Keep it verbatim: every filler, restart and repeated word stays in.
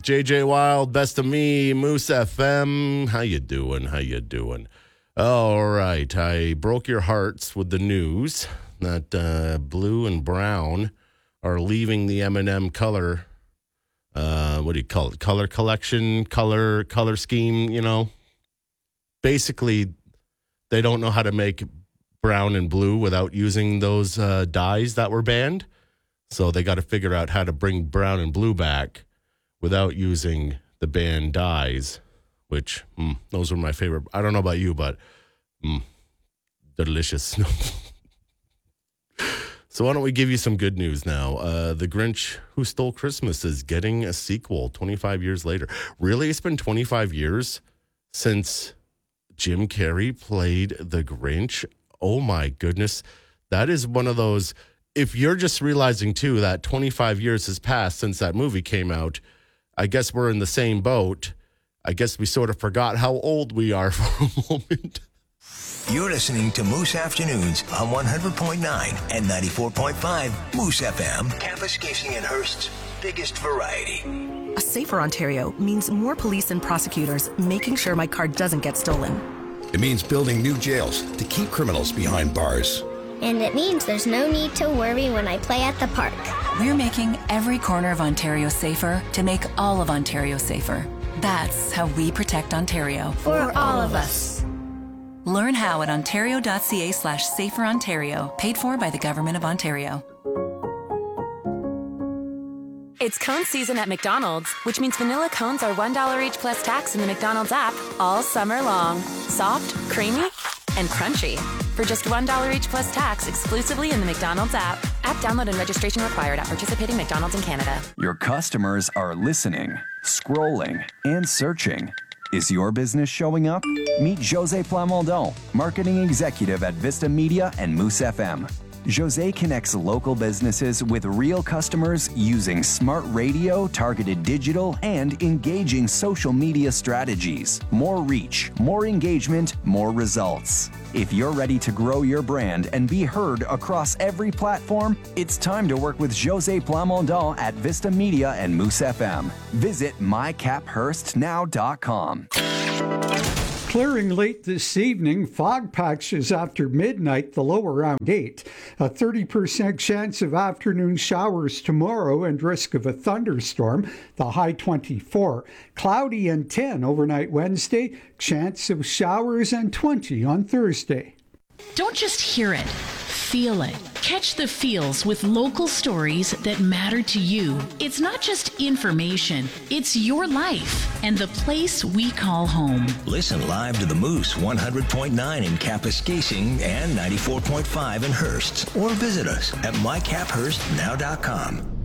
J J Wild, Best of Me, Moose F M. How you doing? How you doing? All right. I broke your hearts with the news that uh, Blue and Brown are leaving the M and M color, uh, what do you call it? Color collection, color, color scheme, you know. Basically, they don't know how to make brown and blue without using those uh, dyes that were banned. So they got to figure out how to bring brown and blue back without using the banned dyes, which mm, those were my favorite. I don't know about you, but mm, delicious. So why don't we give you some good news now? Uh, the Grinch Who Stole Christmas is getting a sequel twenty-five years later. Really? It's been twenty-five years since Jim Carrey played the Grinch? Oh my goodness. That is one of those, if you're just realizing too that twenty-five years has passed since that movie came out, I guess we're in the same boat. I guess we sort of forgot how old we are for a moment. You're listening to Moose Afternoons on one hundred point nine and ninety-four point five Moose F M. Campus Casing and Hearst's biggest variety. A safer Ontario means more police and prosecutors making sure my car doesn't get stolen. It means building new jails to keep criminals behind bars. And it means there's no need to worry when I play at the park. We're making every corner of Ontario safer to make all of Ontario safer. That's how we protect Ontario. For, For all of us. Learn how at ontario.ca slash safer Ontario. Paid for by the Government of Ontario. It's cone season at McDonald's, which means vanilla cones are one dollar each plus tax in the McDonald's app all summer long. Soft, creamy, and crunchy. For just one dollar each plus tax exclusively in the McDonald's app. App download and registration required at participating McDonald's in Canada. Your customers are listening, scrolling, and searching. Is your business showing up? Meet Jose Plamondon, marketing executive at Vista Media and Moose F M. Jose connects local businesses with real customers using smart radio, targeted digital, and engaging social media strategies. More reach, more engagement, more results. If you're ready to grow your brand and be heard across every platform, it's time to work with Jose Plamondon at Vista Media and Moose F M. Visit my cap hurst now dot com. Clearing late this evening, fog patches after midnight, the low around eight. A thirty percent chance of afternoon showers tomorrow and risk of a thunderstorm, the high twenty-four. Cloudy and ten overnight Wednesday, chance of showers and twenty on Thursday. Don't just hear it, feel it. Catch the feels with local stories that matter to you. It's not just information, it's your life and the place we call home. Listen live to the Moose one hundred point nine in Kapuskasing and ninety-four point five in Hearst, or visit us at my cap hurst now dot com.